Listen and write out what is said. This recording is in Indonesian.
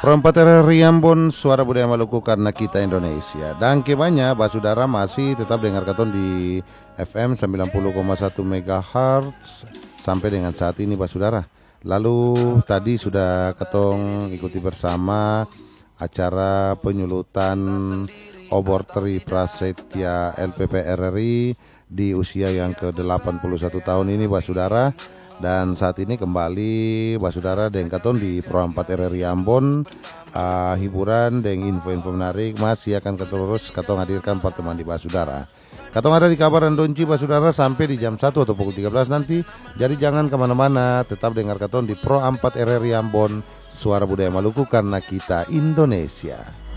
Pro 4 RRI Ambon, suara budaya Maluku karena kita Indonesia. Dan kebanya basudara masih tetap dengar katon di FM 90,1 MHz sampai dengan saat ini basudara. Lalu tadi sudah ketong ikuti bersama acara penyulutan obor Tri Prasetya LPP RRI di usia yang ke-81 tahun ini basudara. Dan saat ini kembali basudara dengan katon di Pro 4 RRI Ambon, hiburan dan info-info menarik masih akan terus katong hadirkan pertemuan di basudara. Katong ada di kabar dan donci basudara sampai di jam 1 atau pukul 13 nanti. Jadi jangan kemana-mana, tetap dengar katon di Pro 4 RRI Ambon, suara budaya Maluku karena kita Indonesia.